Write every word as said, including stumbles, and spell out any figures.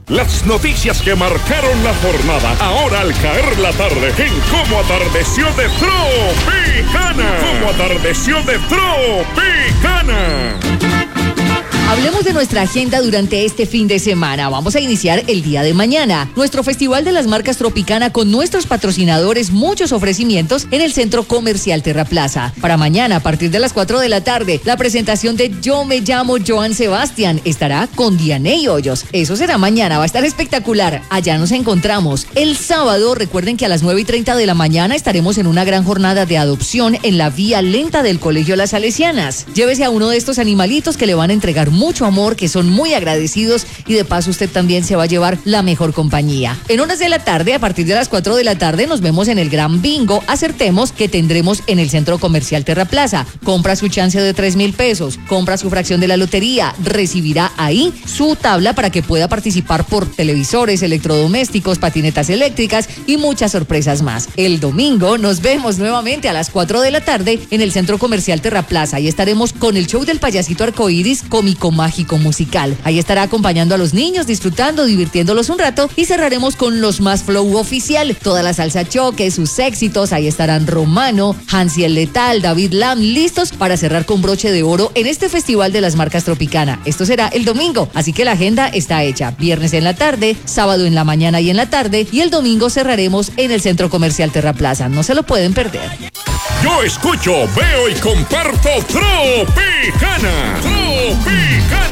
Las noticias que marcaron la jornada, ahora al caer la tarde, en Cómo Atardeció de Tropicana. Cómo Atardeció de Tropicana. Hablemos de nuestra agenda durante este fin de semana. Vamos a iniciar el día de mañana. Nuestro Festival de las Marcas Tropicana con nuestros patrocinadores, muchos ofrecimientos en el Centro Comercial Terraplaza. Para mañana, a partir de las cuatro de la tarde, la presentación de Yo me llamo Joan Sebastián estará con Dianey Hoyos. Eso será mañana, va a estar espectacular. Allá nos encontramos. El sábado, recuerden que a las nueve y treinta de la mañana estaremos en una gran jornada de adopción en la vía lenta del Colegio Las Salesianas. Llévese a uno de estos animalitos que le van a entregar mucho amor, que son muy agradecidos y de paso usted también se va a llevar la mejor compañía. En horas de la tarde, a partir de las cuatro de la tarde, nos vemos en el Gran Bingo Acertemos que tendremos en el Centro Comercial Terraplaza. Compra su chance de tres mil pesos, compra su fracción de la lotería, recibirá ahí su tabla para que pueda participar por televisores, electrodomésticos, patinetas eléctricas y muchas sorpresas más. El domingo nos vemos nuevamente a las cuatro de la tarde en el Centro Comercial Terraplaza y estaremos con el show del payasito arcoíris cómico mágico musical. Ahí estará acompañando a los niños, disfrutando, divirtiéndolos un rato y cerraremos con los más flow oficial. Toda la salsa choque, sus éxitos, ahí estarán Romano, Hansi el Letal, David Lam, listos para cerrar con broche de oro en este Festival de las Marcas Tropicana. Esto será el domingo, así que la agenda está hecha. Viernes en la tarde, sábado en la mañana y en la tarde y el domingo cerraremos en el Centro Comercial Terraplaza. No se lo pueden perder. Yo escucho, veo y comparto Tropicana. Tropicana.